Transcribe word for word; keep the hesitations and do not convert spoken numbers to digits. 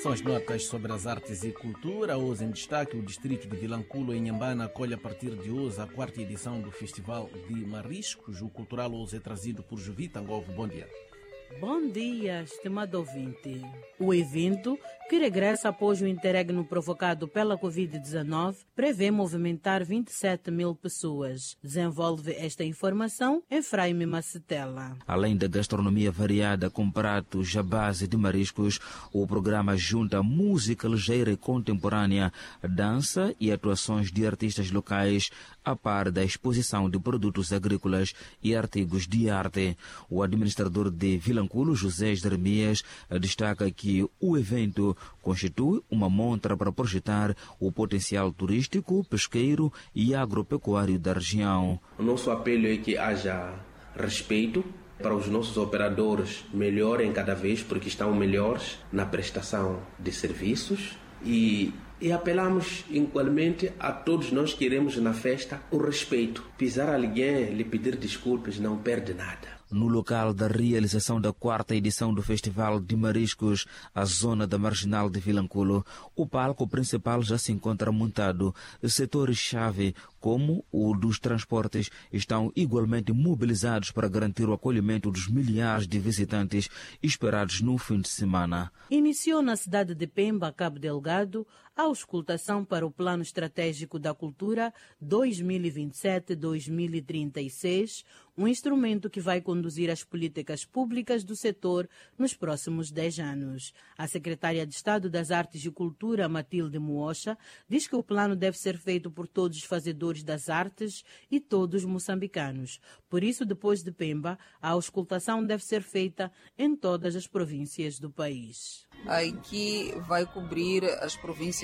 São as notas sobre as artes e cultura. Hoje em destaque, o distrito de Vilanculo, em Inhambane, acolhe a partir de hoje a quarta edição do Festival de Mariscos. O cultural hoje é trazido por Jovita Ngovo. Bom dia. Bom dia, estimado ouvinte. O evento, que regressa após o interregno provocado pela covid dezenove, prevê movimentar vinte e sete mil pessoas. Desenvolve esta informação Efraim Macetela. Além da gastronomia variada com pratos à base de mariscos, o programa junta música ligeira e contemporânea, dança e atuações de artistas locais, a par da exposição de produtos agrícolas e artigos de arte. O administrador de Vilanculo, José Jeremias, destaca que o evento constitui uma montra para projetar o potencial turístico, pesqueiro e agropecuário da região. O nosso apelo é que haja respeito para os nossos operadores, melhorem cada vez porque estão melhores na prestação de serviços e E apelamos igualmente a todos nós que iremos na festa o respeito. Pisar alguém, lhe pedir desculpas, não perde nada. No local da realização da quarta edição do Festival de Mariscos, a zona da Marginal de Vilanculo, o palco principal já se encontra montado. Setores-chave, como o dos transportes, estão igualmente mobilizados para garantir o acolhimento dos milhares de visitantes esperados no fim de semana. Iniciou na cidade de Pemba, Cabo Delgado, a auscultação para o Plano Estratégico da Cultura dois mil e vinte e sete a dois mil e trinta e seis, um instrumento que vai conduzir as políticas públicas do setor nos próximos dez anos. A secretária de Estado das Artes e Cultura, Matilde Muocha, diz que o plano deve ser feito por todos os fazedores das artes e todos os moçambicanos. Por isso, depois de Pemba, a auscultação deve ser feita em todas as províncias do país. Aqui vai cobrir as províncias